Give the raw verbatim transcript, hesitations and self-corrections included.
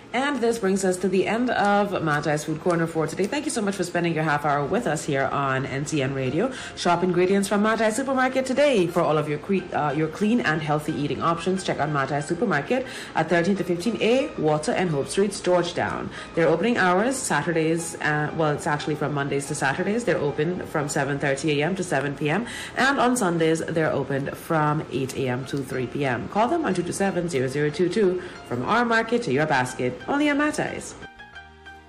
And this brings us to the end of Matai's Food Corner for today. Thank you so much for spending your half hour with us here on N C N Radio. Shop ingredients from Matai Supermarket today for all of your cre- uh, your clean and healthy eating options. Check out Matai Supermarket at thirteen to fifteen A, Water and Hope Streets, Georgetown. Their opening hours, Saturdays, uh, well, it's actually from Mondays to Saturdays. They're open from seven thirty a.m. to seven p.m. And on Sundays, they're opened from eight a.m. to three p.m. Call them on two two seven, zero zero two two from our market to your basket. Only on Matai's.